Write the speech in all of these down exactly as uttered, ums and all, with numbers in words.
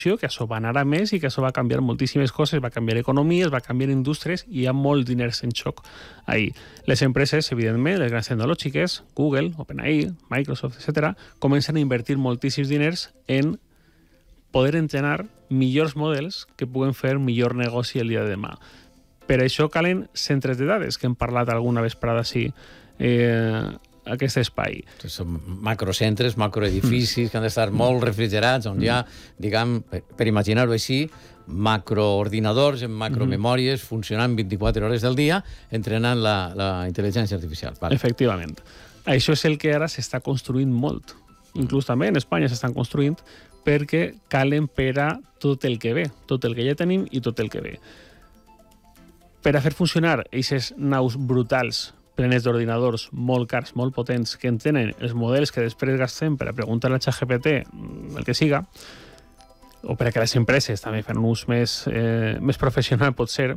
que això va anar a més i que això va canviar moltíssimes coses, va canviar economies, va canviar indústries i hi ha molts diners en xoc ahí. Les empreses, evidentment, les grans tecnològiques, Google, OpenAI, Microsoft, etcètera, comencen a invertir moltíssims diners en poder entrenar millors models que puguen fer millor negoci el dia de demà. Per això calen centres de dades, que hem parlat alguna vesprada així, eh, aquest espai. Són macrocentres, macroedificis que han d'estar molt refrigerats, on hi ha, diguem, per imaginar-ho així, macroordinadors en macromemòries funcionant vint-i-quatre hores del dia, entrenant la, la intel·ligència artificial. Vale. Efectivament. Això és el que ara s'està construint molt. Inclús també en Espanya s'estan construint perquè calen per a tot el que ve, tot el que ja tenim i tot el que ve. Per a fer funcionar aquestes naus brutals plenes d'ordinadors molt cars, molt potents, que entenen els models que després gastem per a preguntar a ChatGPT, el que siga, o per a que les empreses també fan un ús més, eh, més professional, pot ser,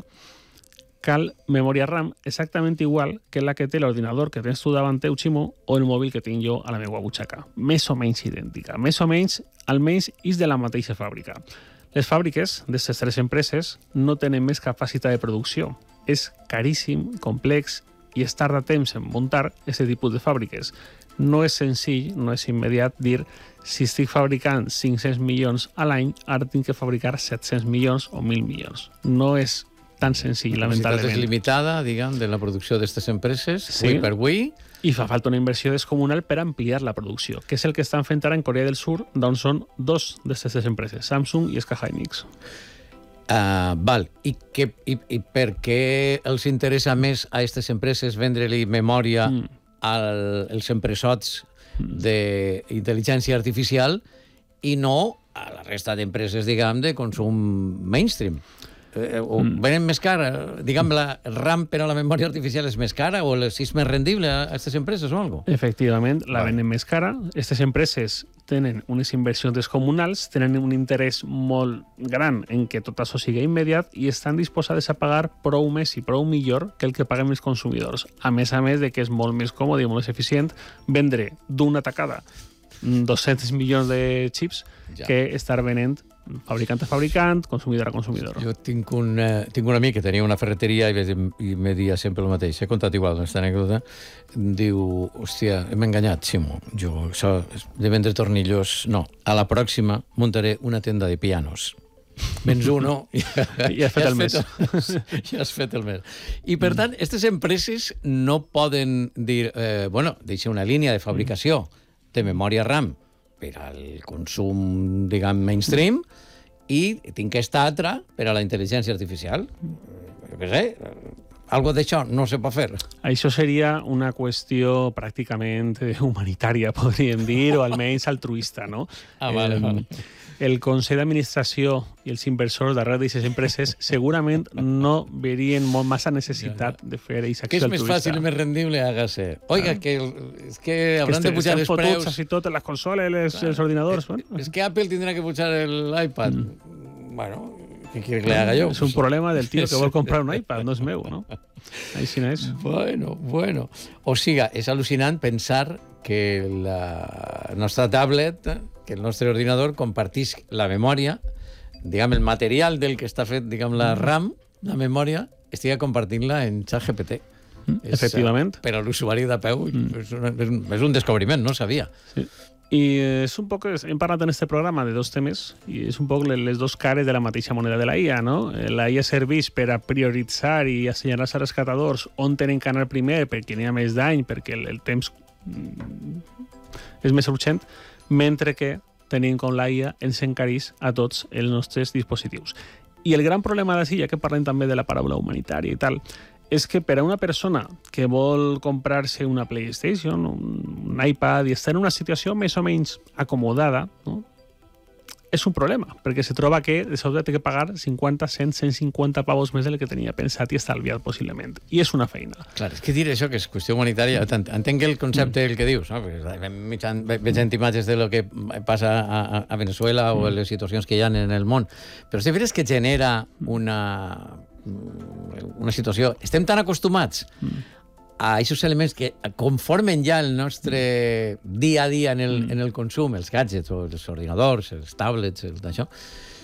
cal memòria RAM exactament igual que la que té l'ordinador que tens tu davant teu, Ximo, o el mòbil que tinc jo a la meva butxaca. Més o menys idèntica. Més o menys, almenys, és de la mateixa fàbrica. Les fàbriques d'aquestes tres empreses no tenen més capacitat de producció. És caríssim, complex, i es tarda temps en muntar aquest tipus de fàbriques. No és senzill, no és immediat dir si estic fabricant cinc-cents milions a l'any, ara tinc que fabricar set-cents milions o mil milions. No és tan senzill, lamentablement. La capacitat és limitada, diguem, de la producció d'aquestes empreses, sí. Avui per avui. I fa falta una inversió descomunal per ampliar la producció, que és el que estan fent ara en Corea del Sur, d'on són dos d'aquestes empreses, Samsung i S K Hynix. Uh, val. I, que, i, I per què els interessa més a aquestes empreses vendre-li memòria mm. al, als empresots mm. d'intel·ligència artificial i no a la resta d'empreses, diguem, de consum mainstream? Eh, o mm. venen més cara? Diguem, la RAM per a la memòria artificial és més cara o és més rendible a aquestes empreses o alguna cosa? Efectivament, la venen més cara. Aquestes empreses tenen unes inversions descomunals, tenen un interès molt gran en que tot això sigui immediat i estan disposades a pagar prou més i prou millor que el que paguen els consumidors. A més a més de que és molt més còmode i molt més eficient vendre d'una tacada dos-cents milions de xips ja. Que estar venent fabricant a fabricant, consumidor a consumidor. Jo tinc un, uh, tinc un amic que tenia una ferreteria i, i me dia sempre el mateix. He contat igual aquesta anècdota. Diu, hòstia, hem enganyat, Ximo. Jo, això de vendre tornillos, no. A la pròxima muntaré una tenda de pianos. Vens uno i ja has fet el mes. Ja has fet el mes. I, per tant, aquestes empreses no poden dir, eh, bueno, deixa una línia de fabricació de memòria RAM per al consum, diguem, mainstream, i tinc aquesta altra per a la intel·ligència artificial. Jo què sé, algo d'això no se pot fer. Això seria una qüestió pràcticament humanitària, podríem dir, o almenys altruista, no? Ah, vale, eh, vale. El Consell d'Administració i els inversors darrere d'aquestes empreses segurament no verien molt massa necessitat de fer aquesta que acció és més altruista. fàcil i més rendible, hágase. Oiga, que, és que hauran que de pujar els preus. Així tot, les consoles, les, els ordinadors. És, és que Apple tindrà que pujar l'iPad. Mm. Bueno, què quiere que le haga jo? És un problema del tio que vol comprar un iPad, no és meu, no? Així no és. Bueno, bueno. O sigui, és al·lucinant pensar que la nostra tablet, que el nostre ordinador compartís la memòria, diguem, el material del que està fet, diguem, la RAM, la memòria, estiga compartint-la en ChatGPT. Mm, és, efectivament. Per a l'usuari de peu mm. és, una, és, un, és un descobriment, no sabia. Sí. I és un poc, hem parlat en este programa de dos temes i és un poc les dos cares de la mateixa moneda de la I A, no? La I A serveix per a prioritzar i assenyalar els rescatadors on tenen que anar primer perquè n'hi ha més dany, perquè el, el temps és més urgent, mentre que tenint com la I A ens encareix a tots els nostres dispositius. I el gran problema d'ací, ja que parlem també de la paraula humanitària i tal, és que per a una persona que vol comprar-se una PlayStation, un iPad, i estar en una situació més o menys acomodada, no? És un problema, perquè se troba que de sobte té que pagar cinquanta, cent, cent cinquanta pavos més del que tenia pensat i estalviat possiblement. I és una feina. Clar, és que dir això, que és qüestió humanitària, entenc el concepte mm. el que dius, no? Veient imatges de lo que passa a, a Venezuela mm. o les situacions que hi ha en el món, però és veritat que genera una, una situació... Estem tan acostumats a aquests elements que conformen ja el nostre dia a dia en el, mm. en el consum, els gadgets, o els ordinadors, els tablets, el, això,